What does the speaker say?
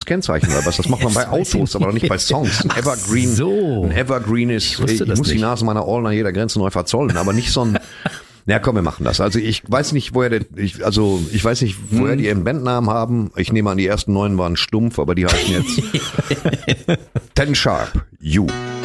Kennzeichen oder was. Das macht man bei Autos, aber noch nicht bei Songs. Ein Evergreen, ein Evergreen ist, ich muss die Nase meiner All nach jeder Grenze neu verzollen, aber nicht so ein, ja komm, wir machen das. Also ich weiß nicht, woher die ihren Bandnamen haben. Ich nehme an, die ersten 9 waren stumpf, aber die heißen jetzt Ten Sharp, You.